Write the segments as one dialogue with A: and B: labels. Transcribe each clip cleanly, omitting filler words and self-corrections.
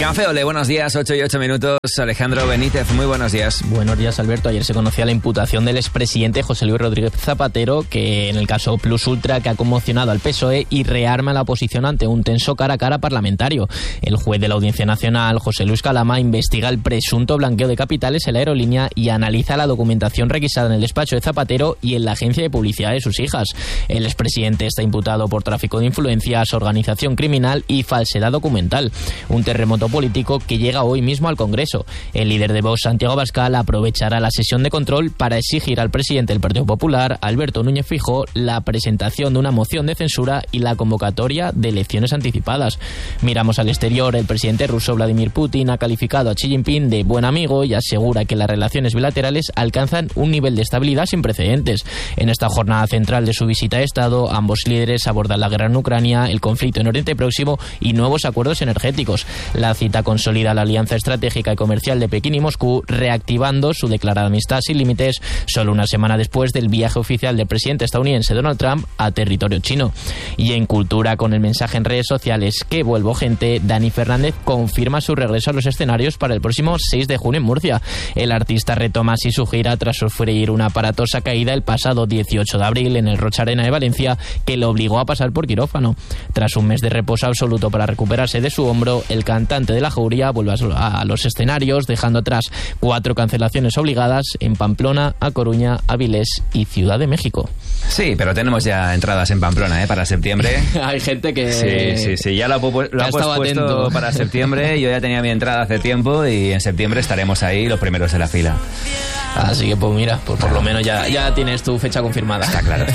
A: Café Ole, buenos días, 8 y 8 minutos. Alejandro Benítez, muy buenos días.
B: Buenos días, Alberto. Ayer se conocía la imputación del expresidente José Luis Rodríguez Zapatero, que en el caso Plus Ultra, que ha conmocionado al PSOE y rearma la oposición ante un tenso cara a cara parlamentario. El juez de la Audiencia Nacional, José Luis Calama, investiga el presunto blanqueo de capitales en la aerolínea y analiza la documentación requisada en el despacho de Zapatero y en la agencia de publicidad de sus hijas. El expresidente está imputado por tráfico de influencias, organización criminal y falsedad documental. Un terremoto político que llega hoy mismo al Congreso. El líder de Vox, Santiago Abascal, aprovechará la sesión de control para exigir al presidente del Partido Popular, Alberto Núñez Feijóo, la presentación de una moción de censura y la convocatoria de elecciones anticipadas. Miramos al exterior. El presidente ruso Vladimir Putin ha calificado a Xi Jinping de buen amigo y asegura que las relaciones bilaterales alcanzan un nivel de estabilidad sin precedentes. En esta jornada central de su visita de Estado, ambos líderes abordan la guerra en Ucrania, el conflicto en Oriente Próximo y nuevos acuerdos energéticos. La cita consolida la alianza estratégica y comercial de Pekín y Moscú, reactivando su declarada amistad sin límites solo una semana después del viaje oficial del presidente estadounidense Donald Trump a territorio chino. Y en cultura, con el mensaje en redes sociales "que vuelvo gente", Dani Fernández confirma su regreso a los escenarios para el próximo 6 de junio en Murcia. El artista retoma así su gira tras sufrir una aparatosa caída el pasado 18 de abril en el Rocha Arena de Valencia, que le obligó a pasar por quirófano. Tras un mes de reposo absoluto para recuperarse de su hombro, el cantante de La Jauría vuelve a los escenarios, dejando atrás 4 cancelaciones obligadas en Pamplona, A Coruña, Avilés y Ciudad de México.
A: Sí, pero tenemos ya entradas en Pamplona, para septiembre.
B: Hay gente que...
A: Sí, ya lo ha puesto para septiembre. Yo ya tenía mi entrada hace tiempo y en septiembre estaremos ahí los primeros de la fila.
B: Así que pues mira, pues por lo menos ya tienes tu fecha confirmada.
A: Está claro.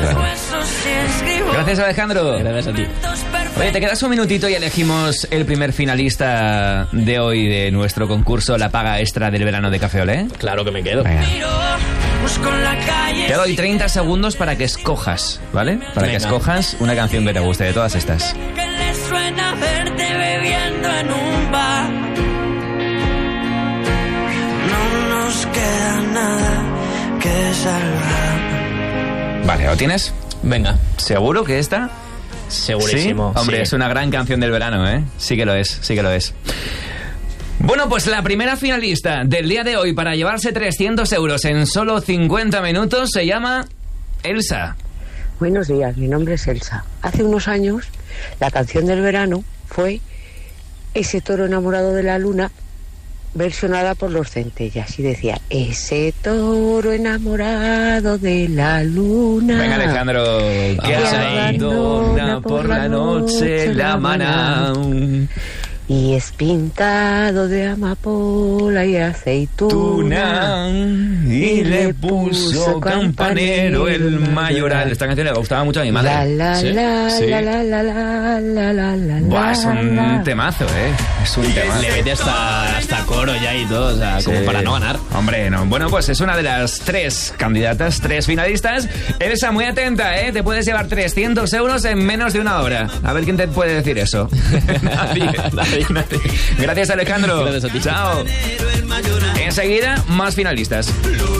A: Gracias, Alejandro.
B: Gracias a ti.
A: Oye, te quedas un minutito y elegimos el primer finalista de hoy de nuestro concurso La Paga Extra del Verano de Café Olé.
B: Claro que me quedo.
A: Venga. Te doy 30 segundos para que escojas, ¿vale? Para que escojas una canción que te guste de todas estas.
C: Que le suena verte bebiendo en un bar. No nos queda nada que salvar.
A: Vale, ¿lo tienes?
B: Venga.
A: ¿Seguro que esta?
B: Segurísimo.
A: ¿Sí? Hombre,
B: sí.
A: Es una gran canción del verano, ¿eh? Sí que lo es. Bueno, pues la primera finalista del día de hoy para llevarse 300 euros en solo 50 minutos se llama Elsa.
D: Buenos días, mi nombre es Elsa. Hace unos años la canción del verano fue Ese toro enamorado de la luna, versionada por los Centellas, y decía: ese toro enamorado de la luna.
A: Venga, Alejandro, que abandona por la noche la maná.
D: Y es pintado de amapola y aceituna.
A: Y le puso campanero el mayoral. Esta canción le gustaba mucho a mi madre. Buah, es un temazo, Es un temazo.
B: Le mete hasta coro ya y todo, o sea, como para no ganar.
A: Hombre, no. Bueno, pues es una de las 3 candidatas, 3 finalistas. Elsa, muy atenta, Te puedes llevar 300 euros en menos de una hora. A ver quién te puede decir eso. Nadie. Gracias, Alejandro.
B: Gracias a ti.
A: Chao. Enseguida, más finalistas.